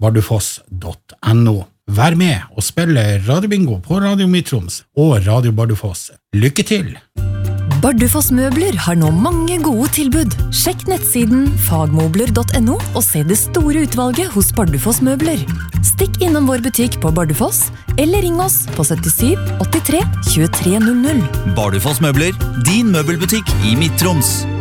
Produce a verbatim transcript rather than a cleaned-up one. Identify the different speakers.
Speaker 1: bardufoss punktum no. Vær med og spille radiobingo på Radio Midt-Troms og Radio Bardufoss. Lykke til!
Speaker 2: Bardufoss Møbler har nå mange gode tilbud. Sjekk nettsiden fagmobler punktum no og se det store utvalget hos Bardufoss Møbler. Stikk innom vår butikk på Bardufoss, eller ring oss på syttisju åttitre tjuetre null null.
Speaker 3: Bardufoss Møbler, din møbelbutikk i Midt-Troms.